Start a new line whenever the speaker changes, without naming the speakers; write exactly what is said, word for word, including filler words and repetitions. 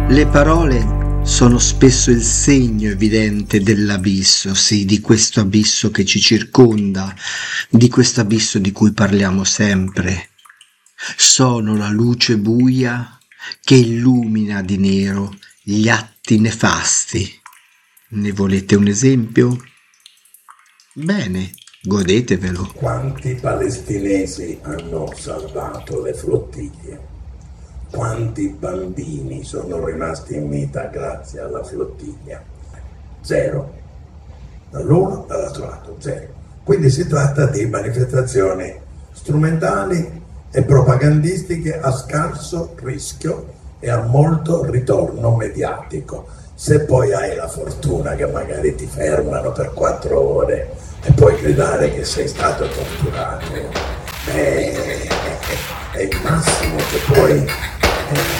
Le parole sono spesso il segno evidente dell'abisso, sì, di questo abisso che ci circonda, di questo abisso di cui parliamo sempre. Sono la luce buia che illumina di nero gli atti nefasti. Ne volete un esempio? Bene, godetevelo.
Quanti palestinesi hanno salvato le flottiglie? Quanti bambini sono rimasti in vita grazie alla flottiglia? Zero. Dall'uno e dall'altro lato, zero. Quindi si tratta di manifestazioni strumentali e propagandistiche a scarso rischio e a molto ritorno mediatico. Se poi hai la fortuna che magari ti fermano per quattro ore e puoi gridare che sei stato torturato, è, è il massimo che puoi